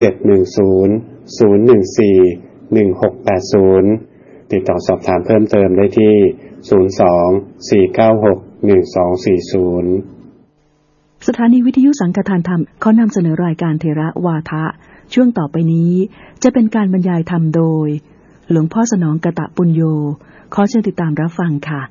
ติดต่อสอบถามเพิ่มเติมได้ที่02-496-1240 สถานีวิทยุสังฆทานธรรมขอนำเสนอรายการเทระวาทะช่วงต่อไปนี้จะเป็นการบรรยายธรรมโดยหลวงพ่อสนองกตปุญโญขอเชิญติดตามรับฟังค่ะ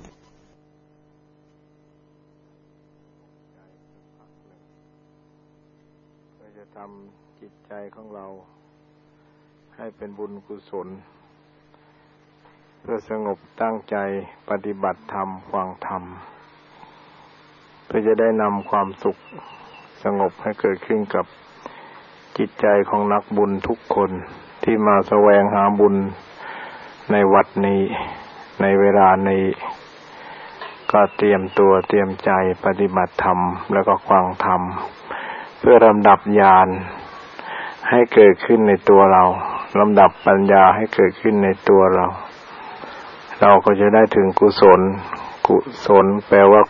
เราจะทำจิตใจของเราให้เป็นบุญกุศลเพื่อสงบตั้งใจปฏิบัติธรรมฟังธรรมเพื่อจะได้นำความสุขสงบให้เกิดขึ้นกับจิตใจของนักบุญทุกคนที่มาแสวงหาบุญในวัดนี้ในเวลานี้ก็เตรียมตัวเตรียมใจปฏิบัติธรรมแล้วก็ฟังธรรมเพื่อลำดับญาณให้เกิดขึ้นในตัวเราลำดับปัญญาให้เกิดขึ้นในตัวเราก็จะได้ถึงกุศลกุศลแปลว่า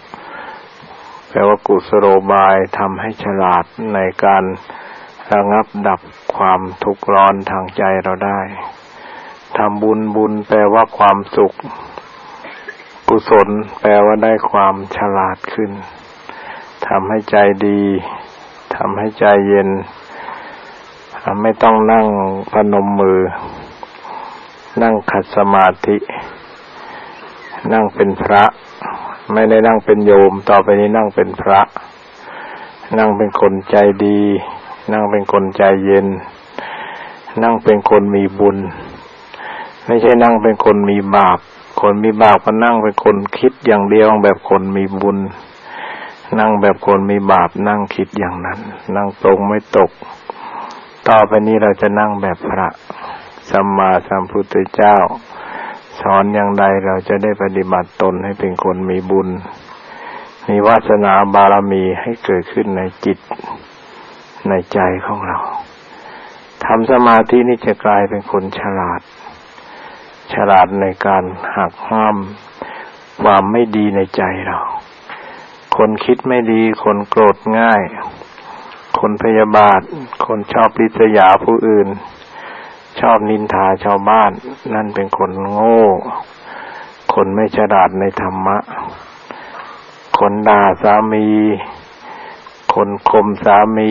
กุศโลบายทำให้ฉลาดในการระงับดับความทุกข์ร้อนทางใจเราได้ทำบุญแปลว่าความสุขกุศลแปลว่าได้ความฉลาดขึ้นทำให้ใจดีทำให้ใจเย็นไม่ต้องนั่งพนมมือนั่งขัดสมาธินั่งเป็นพระไม่ได้นั่งเป็นโยมต่อไปนี้นั่งเป็นพระนั่งเป็นคนใจดีนั่งเป็นคนใจเย็นนั่งเป็นคนมีบุญไม่ใช่นั่งเป็นคนมีบาปคนมีบาปก็นั่งเป็นคนคิดอย่างเดียวแบบคนมีบุญนั่งแบบคนมีบาปนั่งคิดอย่างนั้นนั่งตรงไม่ตกต่อไปนี้เราจะนั่งแบบพระสัมมาสัมพุทธเจ้าสอนอย่างใดเราจะได้ปฏิบัติตนให้เป็นคนมีบุญมีวาสนาบารมีให้เกิดขึ้นในจิตในใจของเราทำสมาธินี่จะกลายเป็นคนฉลาดในการหักห้ามความไม่ดีในใจเราคนคิดไม่ดีคนโกรธง่ายคนพยาบาทคนชอบริษยาผู้อื่นชอบนินทาชาวบ้านนั่นเป็นคนโง่คนไม่ฉลาดในธรรมะคนด่าสามีคนข่มสามี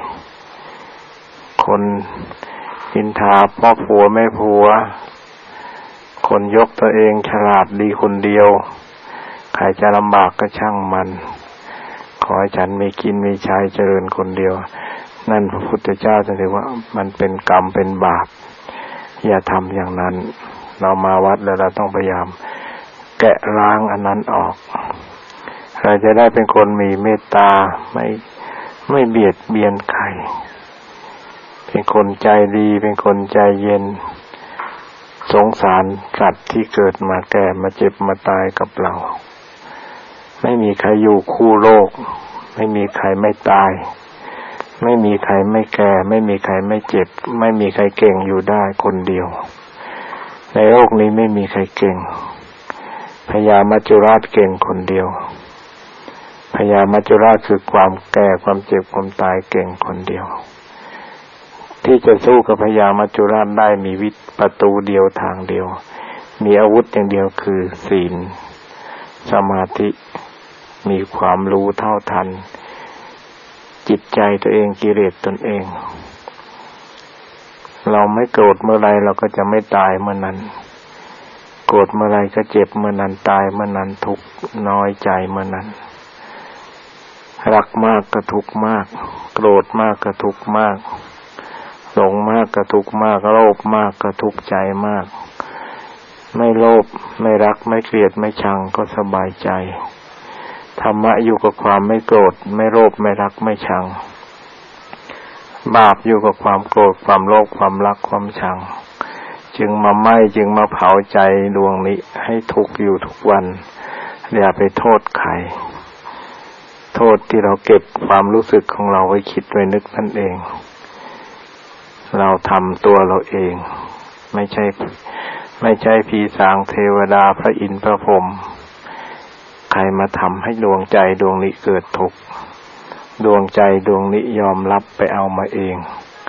คนนินทาพ่อผัวแม่ผัวคนยกตัวเองฉลาดดีคนเดียวใครจะลำบากก็ช่างมันขอให้ฉันมีกินมีใช้เจริญคนเดียวนั่นพระพุทธเจ้าจะถือว่ามันเป็นกรรมเป็นบาปอย่าทำอย่างนั้นเรามาวัดแล้วเราต้องพยายามแกะล้างอันนั้นออกเราจะได้เป็นคนมีเมตตาไม่เบียดเบียนใครเป็นคนใจดีเป็นคนใจเย็นสงสารสัตว์ที่เกิดมาแก่มาเจ็บมาตายกับเราไม่มีใครอยู่คู่โลกไม่มีใครไม่ตายไม่มีใครไม่แก่ไม่มีใครไม่เจ็บไม่มีใครเก่งอยู่ได้คนเดียวในโลกนี้ไม่มีใครเก่งพญามัจจุราชเก่งคนเดียวพญามัจจุราชคือความแก่ความเจ็บความตายเก่งคนเดียวที่จะสู้กับพญามัจจุราชได้มีประตูเดียวทางเดียวมีอาวุธอย่างเดียวคือศีลสมาธิมีความรู้เท่าทันจิตใจตัวเองกิเลสตนเองเราไม่โกรธเมื่อไรเราก็จะไม่ตายเมื่อนั้นโกรธเมื่อไรก็เจ็บเมื่อนั้นตายเมื่อนั้นทุกข์น้อยใจเมื่อนั้นรักมากก็ทุกข์มากโกรธมากก็ทุกข์มากหลงมากก็ทุกข์มากโลภมากก็ทุกข์ใจมากไม่โลภไม่รักไม่เกลียดไม่ชังก็สบายใจธรรมะอยู่กับความไม่โกรธไม่โลภไม่รักไม่ชังบาปอยู่กับความโกรธความโลภความรักความชังจึงมาไหม้จึงมาเผาใจดวงนี้ให้ทุกข์อยู่ทุกวันอย่าไปโทษใครโทษที่เราเก็บความรู้สึกของเราไว้คิดไว้นึกนั่นเองเราทำตัวเราเองไม่ใช่ผีสางเทวดาพระอินทร์พระพรหมใครมาทำให้ดวงใจดวงนี้เกิดทุกข์ดวงใจดวงนี้ยอมรับไปเอามาเอง